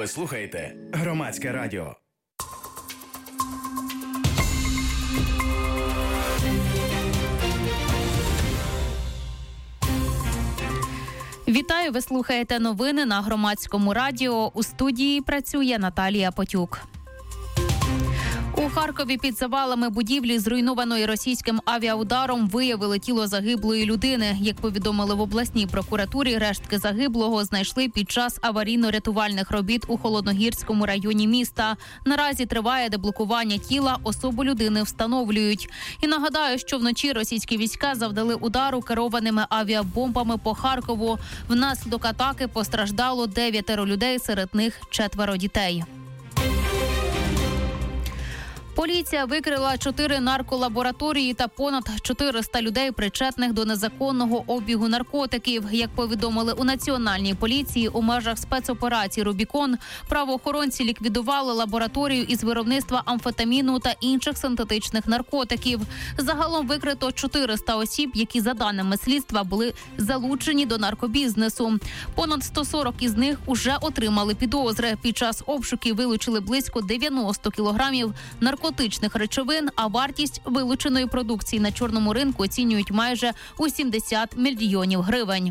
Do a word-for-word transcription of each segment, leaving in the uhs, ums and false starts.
Ви слухаєте Громадське радіо. Вітаю, ви слухаєте новини на Громадському радіо. У студії працює Наталія Потюк. У Харкові під завалами будівлі, зруйнованої російським авіаударом, виявили тіло загиблої людини. Як повідомили в обласній прокуратурі, рештки загиблого знайшли під час аварійно-рятувальних робіт у Холодногірському районі міста. Наразі триває деблокування тіла, особу людини встановлюють. І нагадаю, що вночі російські війська завдали удару керованими авіабомбами по Харкову. Внаслідок атаки постраждало дев'ятеро людей, серед них четверо дітей. Поліція викрила чотири нарколабораторії та понад чотириста людей, причетних до незаконного обігу наркотиків. Як повідомили у Національній поліції, у межах спецоперації «Рубікон» правоохоронці ліквідували лабораторію із виробництва амфетаміну та інших синтетичних наркотиків. Загалом викрито чотириста осіб, які, за даними слідства, були залучені до наркобізнесу. Понад сто сорок із них уже отримали підозри. Під час обшуків вилучили близько дев'яносто кілограмів наркотичних речовин, а вартість вилученої продукції на чорному ринку оцінюють майже у сімдесят мільйонів гривень.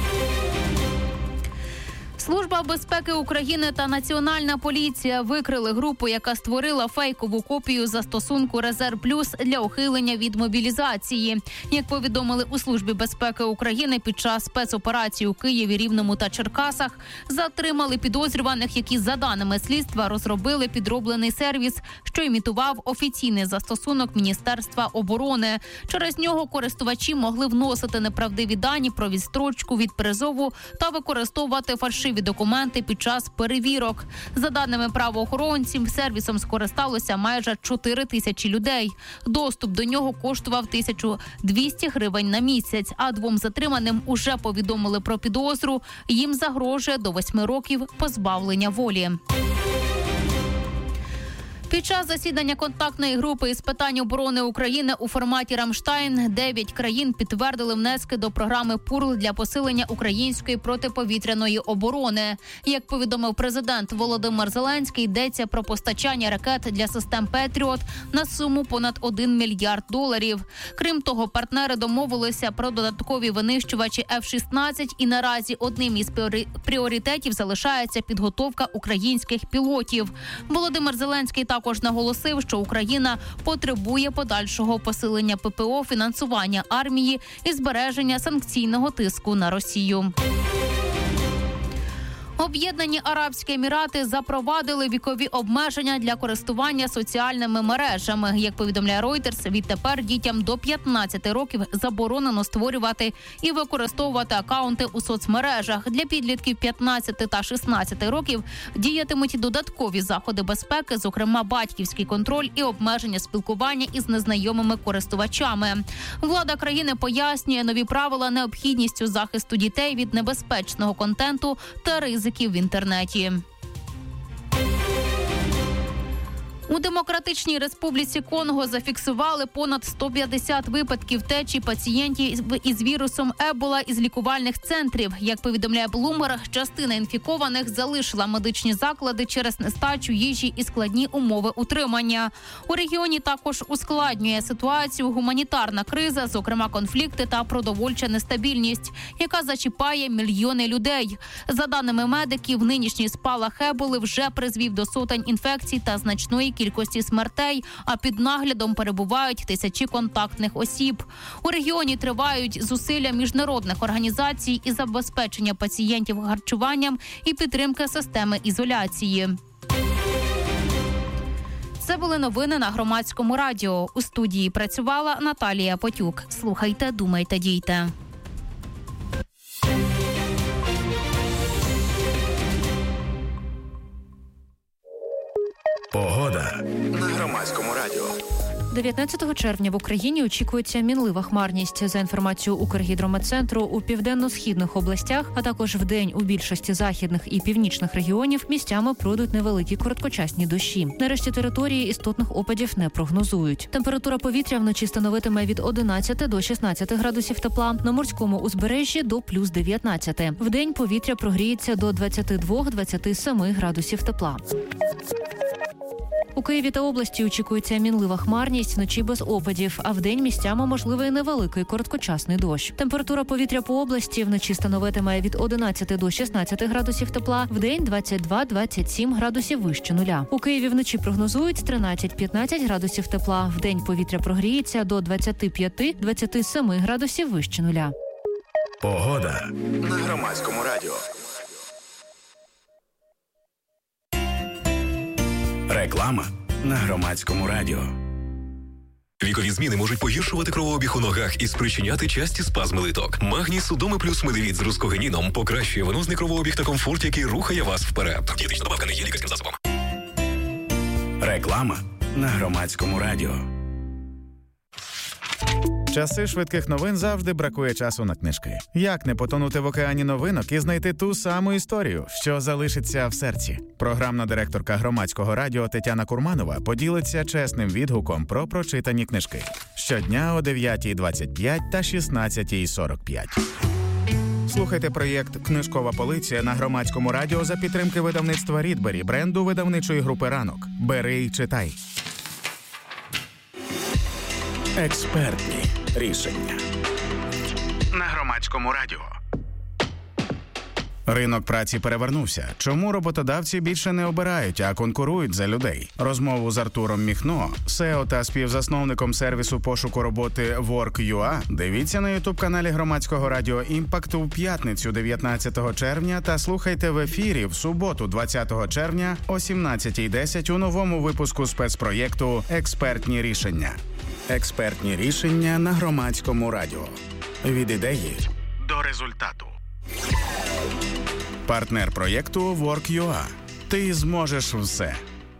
Служба безпеки України та Національна поліція викрили групу, яка створила фейкову копію застосунку «Резерв Плюс» для ухилення від мобілізації. Як повідомили у Службі безпеки України, під час спецоперації у Києві, Рівному та Черкасах затримали підозрюваних, які, за даними слідства, розробили підроблений сервіс, що імітував офіційний застосунок Міністерства оборони. Через нього користувачі могли вносити неправдиві дані про відстрочку від призову та використовувати фальшиві документи під час перевірок. За даними правоохоронців, сервісом скористалося майже чотири тисячі людей. Доступ до нього коштував тисячу двісті гривень на місяць, а двом затриманим уже повідомили про підозру. Їм загрожує до восьми років позбавлення волі. Під час засідання контактної групи із питань оборони України у форматі «Рамштайн» дев'ять країн підтвердили внески до програми «Пурл» для посилення української протиповітряної оборони. Як повідомив президент Володимир Зеленський, йдеться про постачання ракет для систем «Петріот» на суму понад один мільярд доларів. Крім того, партнери домовилися про додаткові винищувачі еф шістнадцять, і наразі одним із пріоритетів залишається підготовка українських пілотів. Володимир Зеленський також Також наголосив, що Україна потребує подальшого посилення ППО, фінансування армії і збереження санкційного тиску на Росію. Об'єднані Арабські Емірати запровадили вікові обмеження для користування соціальними мережами. Як повідомляє Reuters, відтепер дітям до п'ятнадцяти років заборонено створювати і використовувати акаунти у соцмережах. Для підлітків п'ятнадцяти та шістнадцяти років діятимуть додаткові заходи безпеки, зокрема батьківський контроль і обмеження спілкування із незнайомими користувачами. Влада країни пояснює нові правила необхідністю захисту дітей від небезпечного контенту та ризиків в інтернеті. У Демократичній Республіці Конго зафіксували понад сто п'ятдесят випадків втечі пацієнтів із вірусом Ебола із лікувальних центрів. Як повідомляє Bloomberg, частина інфікованих залишила медичні заклади через нестачу їжі і складні умови утримання. У регіоні також ускладнює ситуацію гуманітарна криза, зокрема конфлікти та продовольча нестабільність, яка зачіпає мільйони людей. За даними медиків, нинішній спалах Еболи вже призвів до сотень інфекцій та значної кількості смертей, а під наглядом перебувають тисячі контактних осіб. У регіоні тривають зусилля міжнародних організацій із забезпечення пацієнтів харчуванням і підтримки системи ізоляції. Це були новини на Громадському радіо. У студії працювала Наталія Потюк. Слухайте, думайте, дійте. Погода на Громадському радіо. дев'ятнадцятого червня в Україні очікується мінлива хмарність. За інформацією Укргідрометцентру, у південно-східних областях, а також вдень у більшості західних і північних регіонів місцями пройдуть невеликі короткочасні дощі. Нарешті території істотних опадів не прогнозують. Температура повітря вночі становитиме від одинадцяти до шістнадцяти градусів тепла, на морському узбережжі до плюс дев'ятнадцяти. Вдень повітря прогріється до двадцяти двох - двадцяти семи градусів тепла. У Києві та області очікується мінлива хмарність, вночі без опадів, а вдень місцями можливий невеликий короткочасний дощ. Температура повітря по області вночі становитиме від одинадцяти до шістнадцяти градусів тепла, вдень двадцять два - двадцять сім градусів вище нуля. У Києві вночі прогнозують тринадцять - п'ятнадцять градусів тепла, вдень повітря прогріється до двадцяти п'яти - двадцяти семи градусів вище нуля. Погода на Громадському радіо. Реклама на Громадському радіо. Вікові зміни можуть погіршувати кровообіг у ногах і спричиняти часті спазми литок. Магній Судоми плюс медивіт з рускогеніном покращує венозний кровообіг та комфорт, який рухає вас вперед. Дієтична добавка не є лікарським засобом. Реклама на Громадському радіо. Часи швидких новин завжди бракує часу на книжки. Як не потонути в океані новинок і знайти ту саму історію, що залишиться в серці? Програмна директорка Громадського радіо Тетяна Курманова поділиться чесним відгуком про прочитані книжки. Щодня о дев'ятій двадцять п'ять та шістнадцятій сорок п'ять. Слухайте проєкт «Книжкова полиця» на Громадському радіо за підтримки видавництва «Рідбері», бренду видавничої групи «Ранок». Бери й читай. Експертні рішення на Громадському радіо. Ринок праці перевернувся. Чому роботодавці більше не обирають, а конкурують за людей? Розмову з Артуром Міхно, сео та співзасновником сервісу пошуку роботи Work.ua, дивіться на ютуб-каналі Громадського радіо «Імпакт» у п'ятницю дев'ятнадцятого червня та слухайте в ефірі в суботу двадцятого червня о сімнадцятій десять у новому випуску спецпроєкту «Експертні рішення». Експертні рішення на Громадському радіо. Від ідеї до результату. Партнер проєкту Work.ua. Ти зможеш все.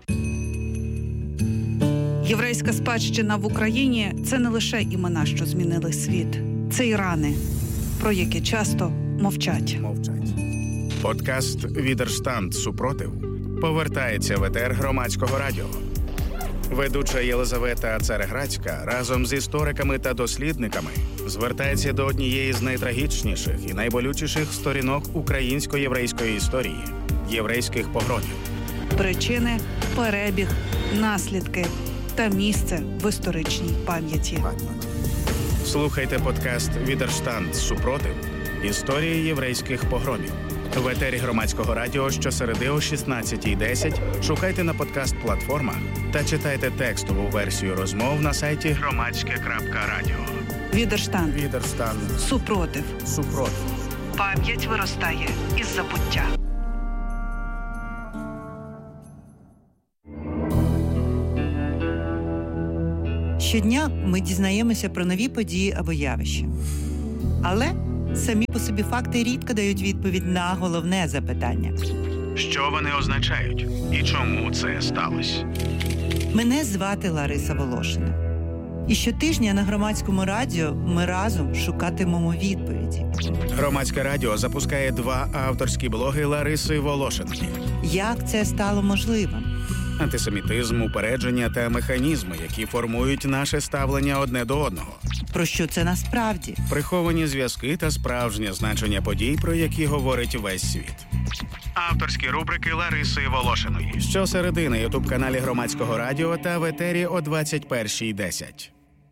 Єврейська спадщина в Україні – це не лише імена, що змінили світ. Це і рани, про які часто мовчать. Мовчать. Подкаст «Відерштанд. Супротив» повертається в етер Громадського радіо. Ведуча Єлизавета Цареградська разом з істориками та дослідниками звертається до однієї з найтрагічніших і найболючіших сторінок українсько-єврейської історії – єврейських погромів. Причини, перебіг, наслідки та місце в історичній пам'яті. Слухайте подкаст «Відерштанд. Супротив. Історії єврейських погромів». В етері Громадського радіо щосереди о шістнадцятій десять шукайте на подкаст-платформах та читайте текстову версію розмов на сайті громадське крапка радіо. Відерштанд. Відерштанд. Супротив. Супротив. Пам'ять виростає із забуття. Щодня ми дізнаємося про нові події або явища. Але самі по собі факти рідко дають відповідь на головне запитання. Що вони означають? І чому це сталося? Мене звати Лариса Волошина. І щотижня на Громадському радіо ми разом шукатимемо відповіді. Громадське радіо запускає два авторські блоги Лариси Волошиної. Як це стало можливим? Антисемітизм, упередження та механізми, які формують наше ставлення одне до одного. Про що це насправді? Приховані зв'язки та справжнє значення подій, про які говорить весь світ. Авторські рубрики Лариси Волошиної. Щосереди на ютуб-каналі Громадського радіо та в етері о двадцять першій десять.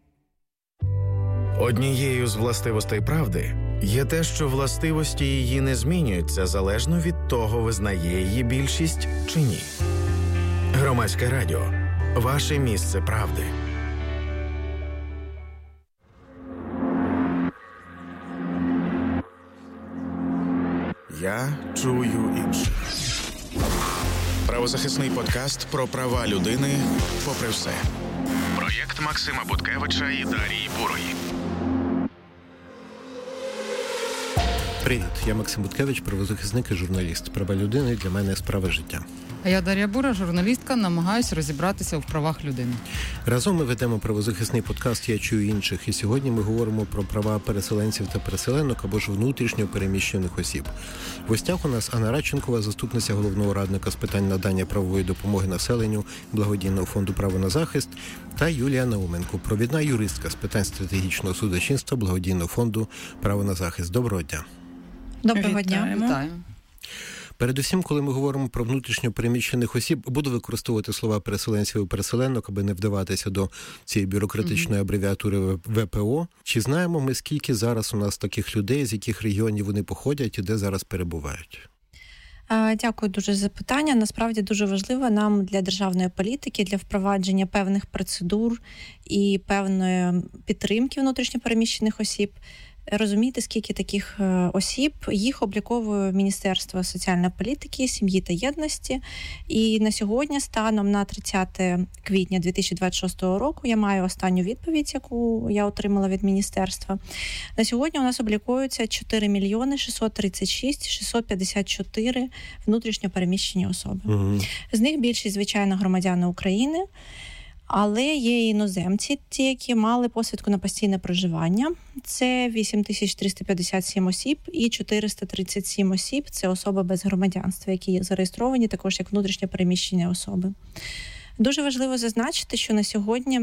Однією з властивостей правди є те, що властивості її не змінюються залежно від того, визнає її більшість чи ні. Громадське радіо. Ваше місце правди. Я чую інше. Правозахисний подкаст про права людини попри все. Проєкт Максима Буткевича і Дарії Бурої. Привіт, я Максим Буткевич, правозахисник і журналіст. Права людини для мене справа життя. А я Дар'я Бура, журналістка, намагаюся розібратися в правах людини. Разом ми ведемо правозахисний подкаст «Я чую інших», і сьогодні ми говоримо про права переселенців та переселенок або ж внутрішньо переміщених осіб. В гостях у нас Анна Радченкова, заступниця головного радника з питань надання правової допомоги населенню Благодійного фонду «Право на захист», та Юлія Науменко, провідна юристка з питань стратегічного судочинства Благодійного фонду «Право на захист». Доброго дня. Доброго дня. Вітаю. Передусім, коли ми говоримо про внутрішньо переміщених осіб, буду використовувати слова переселенців і переселенок, аби не вдаватися до цієї бюрократичної абревіатури ве пе о. Чи знаємо ми, скільки зараз у нас таких людей, з яких регіонів вони походять і де зараз перебувають? Дякую дуже за питання. Насправді дуже важливо нам для державної політики, для впровадження певних процедур і певної підтримки внутрішньопереміщених осіб розуміти, скільки таких осіб. Їх обліковує Міністерство соціальної політики, сім'ї та єдності. І на сьогодні, станом на тридцяте квітня дві тисячі двадцять шостого року, я маю останню відповідь, яку я отримала від міністерства. На сьогодні у нас облікуються чотири мільйони шістсот тридцять шість тисяч шістсот п'ятдесят чотири внутрішньо переміщені особи. Угу. З них більшість, звичайно, громадяни України. Але є іноземці, ті, які мали посвідку на постійне проживання. Це вісім тисяч триста п'ятдесят сім осіб і чотириста тридцять сім осіб – це особи без громадянства, які зареєстровані також як внутрішньо переміщені особи. Дуже важливо зазначити, що на сьогодні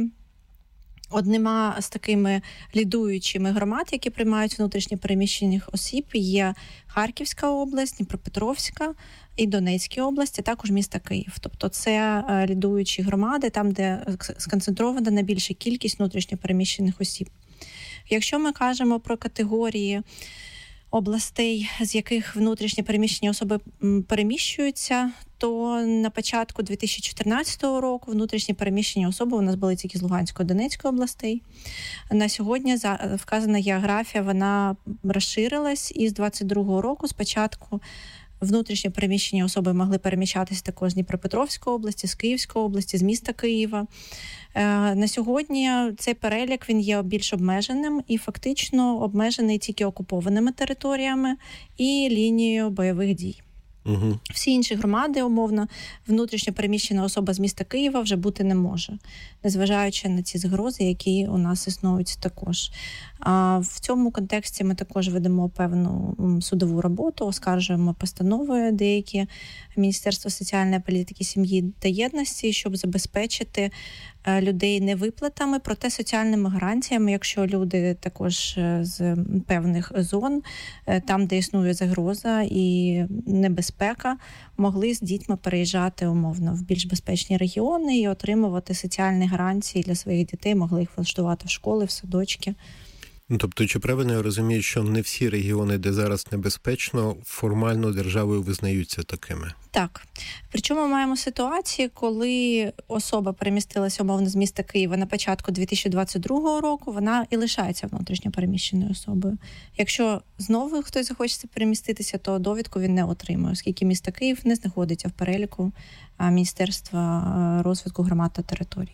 одними з такими лідуючими громад, які приймають внутрішньо переміщених осіб, є Харківська область, Дніпропетровська і Донецька область, а також місто Київ. Тобто це лідуючі громади, там, де сконцентрована найбільша кількість внутрішньо переміщених осіб. Якщо ми кажемо про категорії областей, з яких внутрішньо переміщені особи переміщуються, то на початку дві тисячі чотирнадцятого року внутрішні переміщені особи у нас були тільки з Луганської, Донецької областей. На сьогодні вказана географія, вона розширилась, і з двадцять другого року спочатку внутрішньо переміщені особи могли переміщатися також з Дніпропетровської області, з Київської області, з міста Києва. На сьогодні цей перелік, він є більш обмеженим і фактично обмежений тільки окупованими територіями і лінією бойових дій. Угу. Всі інші громади, умовно, внутрішньо переміщена особа з міста Києва вже бути не може, незважаючи на ці загрози, які у нас існують також. А в цьому контексті ми також ведемо певну судову роботу, оскаржуємо постанови деякі Міністерства соціальної політики, сім'ї та єдності, щоб забезпечити людей не виплатами, проте соціальними гарантіями, якщо люди також з певних зон, там, де існує загроза і небезпека, могли з дітьми переїжджати умовно в більш безпечні регіони і отримувати соціальні гарантії для своїх дітей, могли їх влаштувати в школи, в садочки. Ну, тобто, чи правильно я розумію, що не всі регіони, де зараз небезпечно, формально державою визнаються такими? Так. Причому ми маємо ситуації, коли особа перемістилася, умовно, з міста Києва на початку дві тисячі двадцять другого року, вона і лишається внутрішньо переміщеною особою. Якщо знову хтось захочеться переміститися, то довідку він не отримує, оскільки місто Київ не знаходиться в переліку Міністерства розвитку громад та територій.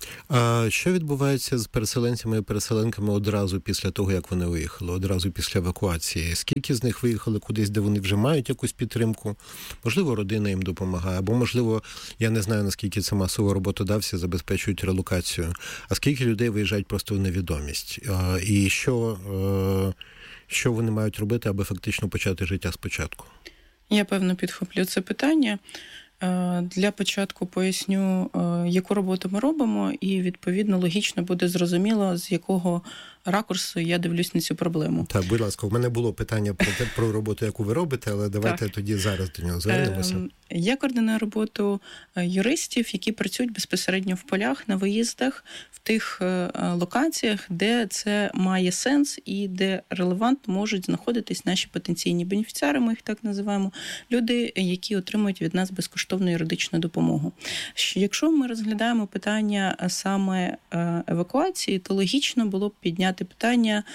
А що відбувається з переселенцями і переселенками одразу після того, як вони виїхали, одразу після евакуації? Скільки з них виїхали кудись, де вони вже мають якусь підтримку? Можливо, родина їм допомагає, або, можливо, я не знаю, наскільки це масово роботодавці забезпечують релокацію. А скільки людей виїжджають просто в невідомість? І що, що вони мають робити, аби фактично почати життя спочатку? Я, певно, підхоплю це питання. Для початку поясню, яку роботу ми робимо, і, відповідно, логічно буде зрозуміло, з якого ракурсу я дивлюсь на цю проблему. Так, будь ласка, у мене було питання про те, про роботу, яку ви робите, але давайте так. тоді зараз до нього звернемося. Я координую роботу юристів, які працюють безпосередньо в полях, на виїздах, в тих локаціях, де це має сенс і де релевантно можуть знаходитись наші потенційні бенефіціари, ми їх так називаємо, люди, які отримують від нас безкоштовну юридичну допомогу. Якщо ми розглядаємо питання саме евакуації, то логічно було б підняти питання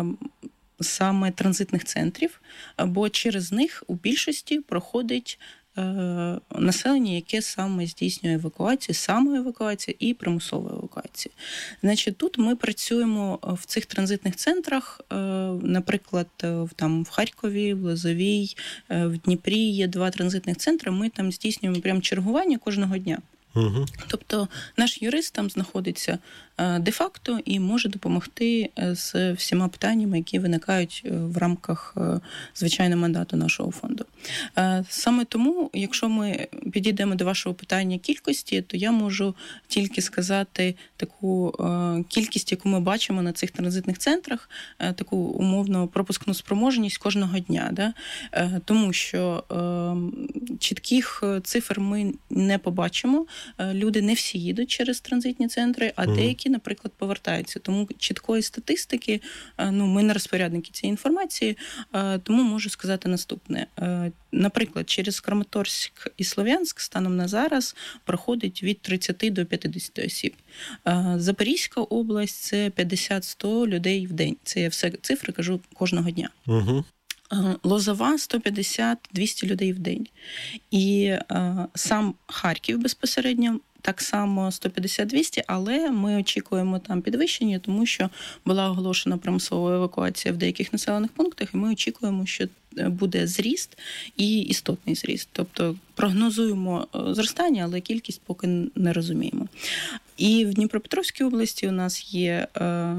саме транзитних центрів, бо через них у більшості проходить населення, яке саме здійснює евакуацію, самоевакуацію і примусову евакуацію. Значить, тут ми працюємо в цих транзитних центрах, наприклад, там в Харкові, в Лозовій, в Дніпрі є два транзитних центри, ми там здійснюємо прям чергування кожного дня. Угу. Тобто наш юрист там знаходиться де-факто і може допомогти з всіма питаннями, які виникають в рамках звичайного мандату нашого фонду. Саме тому, якщо ми підійдемо до вашого питання кількості, то я можу тільки сказати таку кількість, яку ми бачимо на цих транзитних центрах, таку умовно пропускну спроможність кожного дня. Да? Тому що чітких цифр ми не побачимо. Люди не всі їдуть через транзитні центри, а деякі, наприклад, повертаються. Тому чіткої статистики, ну, ми не розпорядники цієї інформації, тому можу сказати наступне. Наприклад, через Краматорськ і Слов'янськ станом на зараз проходить від тридцять до п'ятдесят осіб. Запорізька область – це п'ятдесят-сто людей в день. Це я все цифри кажу кожного дня. Угу. Лозова – сто п'ятдесят - двісті людей в день. І а, сам Харків безпосередньо так само сто п'ятдесят - двісті, але ми очікуємо там підвищення, тому що була оголошена примусова евакуація в деяких населених пунктах, і ми очікуємо, що буде зріст і істотний зріст. Тобто прогнозуємо зростання, але кількість поки не розуміємо. І в Дніпропетровській області у нас є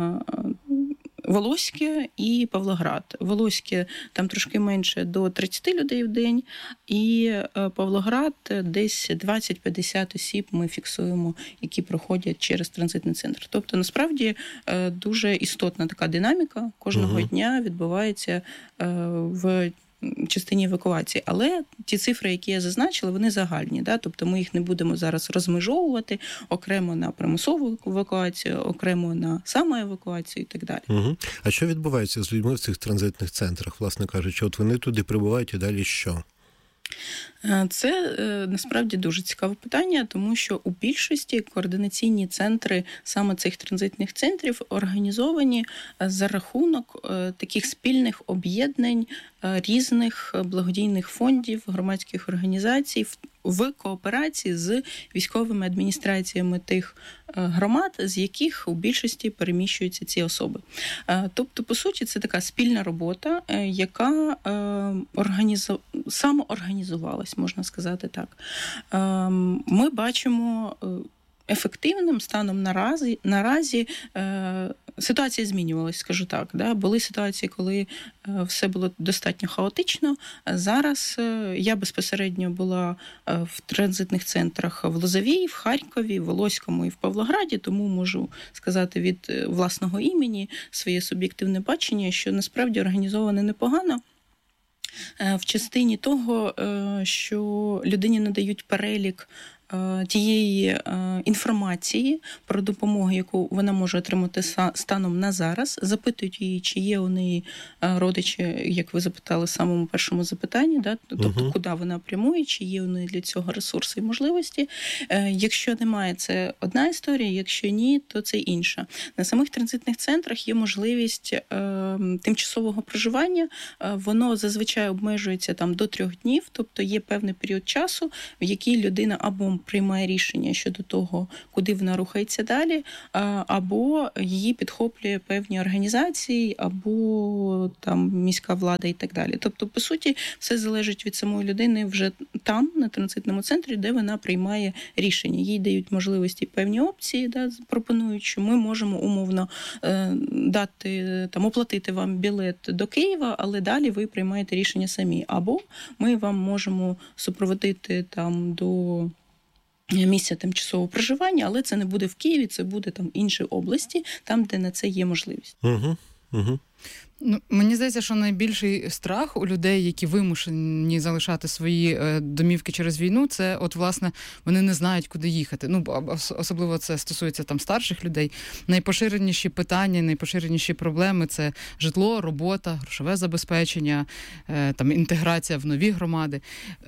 Волоське і Павлоград. Волоське там трошки менше, до тридцять людей в день, і Павлоград десь двадцять-п'ятдесят осіб ми фіксуємо, які проходять через транзитний центр. Тобто, насправді, дуже істотна така динаміка кожного угу. дня відбувається в частині евакуації. Але ті цифри, які я зазначила, вони загальні. Да? Тобто ми їх не будемо зараз розмежовувати окремо на примусову евакуацію, окремо на самоевакуацію і так далі. Угу. А що відбувається з людьми в цих транзитних центрах, власне кажучи? От вони туди прибувають і далі що? Це насправді дуже цікаве питання, тому що у більшості координаційні центри саме цих транзитних центрів організовані за рахунок таких спільних об'єднань різних благодійних фондів, громадських організацій в кооперації з військовими адміністраціями тих громад, з яких у більшості переміщуються ці особи. Тобто, по суті, це така спільна робота, яка організу... самоорганізувалась, можна сказати так. Ми бачимо ефективним станом наразі, наразі е, ситуація змінювалась, скажу так. Да? Були ситуації, коли е, все було достатньо хаотично. Зараз е, я безпосередньо була е, в транзитних центрах в Лозовій, в Харкові, в Волоському і в Павлограді, тому можу сказати від е, власного імені своє суб'єктивне бачення, що насправді організовано непогано. В частині того, що людині надають перелік тієї інформації про допомогу, яку вона може отримати станом на зараз, запитують її, чи є у неї родичі, як ви запитали в самому першому запитанні, да? Тобто uh-huh. куди вона прямує, чи є у неї для цього ресурси і можливості. Якщо немає, це одна історія, якщо ні, то це інша. На самих транзитних центрах є можливість тимчасового проживання, воно зазвичай обмежується там до трьох днів, тобто є певний період часу, в який людина або приймає рішення щодо того, куди вона рухається далі, або її підхоплює певні організації, або там міська влада і так далі. Тобто, по суті, все залежить від самої людини вже там, на транзитному центрі, де вона приймає рішення. Їй дають можливості певні опції, да, пропонують, що ми можемо умовно дати, там, оплатити вам білет до Києва, але далі ви приймаєте рішення самі. Або ми вам можемо супроводити там до місця тимчасового проживання, але це не буде в Києві, це буде там інші області, там, де на це є можливість. Угу, угу. Ну, мені здається, що найбільший страх у людей, які вимушені залишати свої домівки через війну, це от, власне, вони не знають, куди їхати. Ну, особливо це стосується там старших людей. Найпоширеніші питання, найпоширеніші проблеми – це житло, робота, грошове забезпечення, там, інтеграція в нові громади.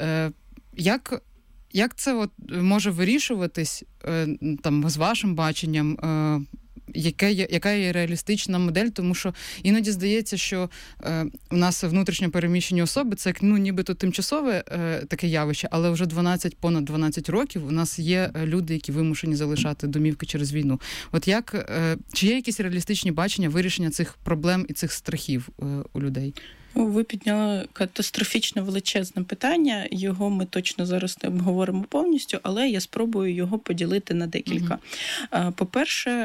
Як Як це от може вирішуватись там з вашим баченням? яка є, яка є реалістична модель, тому що іноді здається, що е, у нас внутрішньо переміщені особи, це ну, нібито тимчасове е, таке явище, але вже дванадцять, понад дванадцять років у нас є люди, які вимушені залишати домівки через війну. От як, е, чи є якісь реалістичні бачення вирішення цих проблем і цих страхів е, у людей? Ви підняли катастрофічно величезне питання, його ми точно зараз не обговоримо повністю, але я спробую його поділити на декілька. Mm-hmm. По-перше,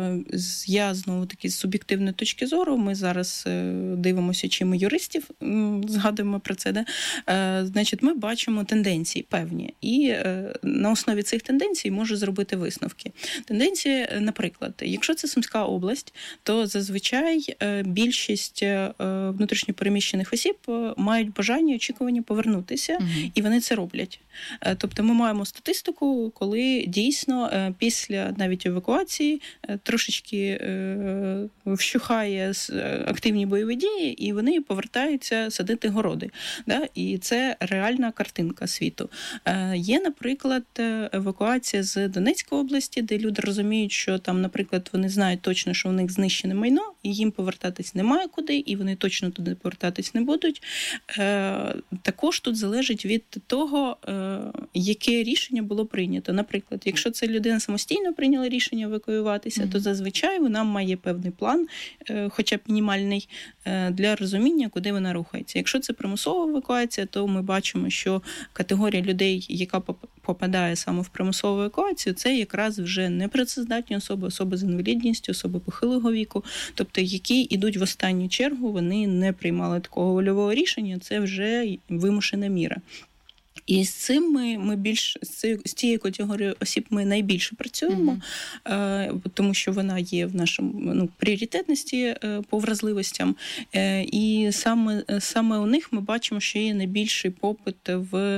я знову-таки з суб'єктивної точки зору, ми зараз дивимося, чи ми юристів, згадуємо про це, де? Значить, ми бачимо тенденції певні, і на основі цих тенденцій можу зробити висновки. Тенденції, наприклад, якщо це Сумська область, то зазвичай більшість внутрішньо переміщених осіб мають бажання і очікування повернутися, uh-huh. і вони це роблять. Тобто ми маємо статистику, коли дійсно після навіть евакуації трошечки вщухає активні бойові дії, і вони повертаються садити городи. Да? І це реальна картинка світу. Є, наприклад, евакуація з Донецької області, де люди розуміють, що там, наприклад, вони знають точно, що у них знищене майно, і їм повертатись немає куди, і вони точно туди повертатись не будуть. Також тут залежить від того, яке рішення було прийнято. Наприклад, якщо це людина самостійно прийняла рішення евакуюватися, mm-hmm. то зазвичай вона має певний план, хоча б мінімальний, для розуміння, куди вона рухається. Якщо це примусова евакуація, то ми бачимо, що категорія людей, яка попадає саме в примусову евакуацію, це якраз вже непрацездатні особи, особи з інвалідністю, особи похилого віку, тобто які йдуть в останню чергу, вони не приймали такого вольового рішення, це вже вимушена міра. І з цим ми, ми більш з цією категорією осіб ми найбільше працюємо, mm-hmm. тому що вона є в нашому ну, пріоритетності по вразливостям. І саме, саме у них ми бачимо, що є найбільший попит в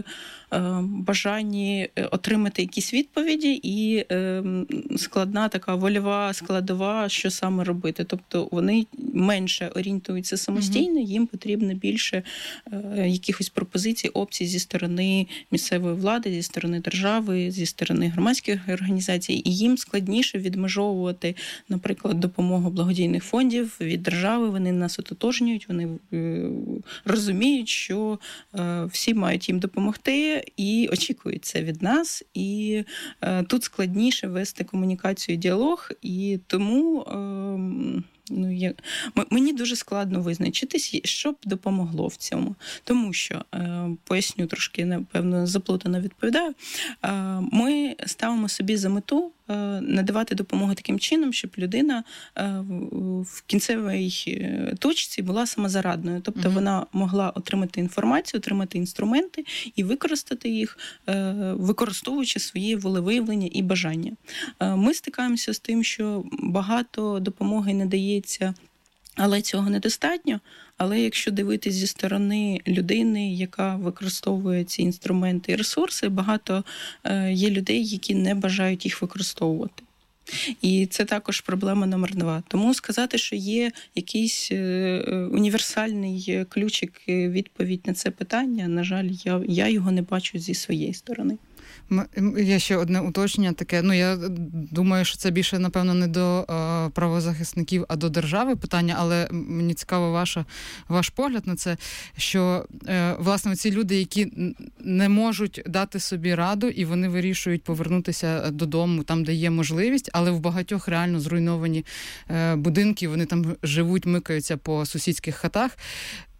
бажанні отримати якісь відповіді і складна така вольова складова, що саме робити. Тобто вони менше орієнтуються самостійно, mm-hmm. їм потрібно більше якихось пропозицій, опцій зі сторони місцевої влади, зі сторони держави, зі сторони громадських організацій, і їм складніше відмежовувати, наприклад, допомогу благодійних фондів від держави. Вони нас ототожнюють, вони розуміють, що всі мають їм допомогти і очікують це від нас. І тут складніше вести комунікацію і діалог, і тому Ну, я... Мені дуже складно визначитись, що б допомогло в цьому. Тому що, е, поясню трошки, напевно, заплутано відповідаю, е, ми ставимо собі за мету е, надавати допомогу таким чином, щоб людина е, в кінцевій точці була самозарадною. Тобто угу. вона могла отримати інформацію, отримати інструменти і використати їх, е, використовуючи свої волевиявлення і бажання. Е, ми стикаємося з тим, що багато допомоги не дає, але цього недостатньо. Але якщо дивитись зі сторони людини, яка використовує ці інструменти і ресурси, багато є людей, які не бажають їх використовувати. І це також проблема номер два. Тому сказати, що є якийсь універсальний ключик, відповідь на це питання, на жаль, я, я його не бачу зі своєї сторони. Є ще одне уточнення таке, ну я думаю, що це більше, напевно, не до е, правозахисників, а до держави питання, але мені цікаво ваша, ваш погляд на це, що, е, власне, ці люди, які не можуть дати собі раду, і вони вирішують повернутися додому, там, де є можливість, але в багатьох реально зруйновані е, будинки, вони там живуть, микаються по сусідських хатах.